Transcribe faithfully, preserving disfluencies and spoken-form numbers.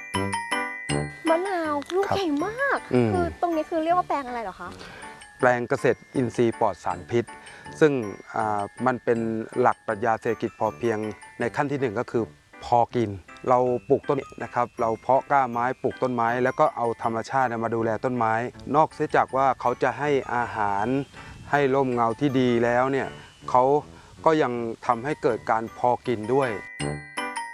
มะนาวลูกใหญ่มากคือตรงนี้คือเรียกว่าแปลงอะไรเหรอคะแปลงเกษตรอินทรีย์ปลอดสารพิษซึ่งมันเป็นหลักปรัชญาเศรษฐกิจพอเพียงในขั้นที่หนึ่งก็คือพอกินเราปลูกต้นนะครับเราเพาะกล้าไม้ปลูกต้นไม้แล้วก็เอาธรรมชาติมาดูแลต้นไม้นอกเสียจากว่าเขาจะให้อาหารให้ร่มเงาที่ดีแล้วเนี่ยเขาก็ยังทำให้เกิดการพอกินด้วย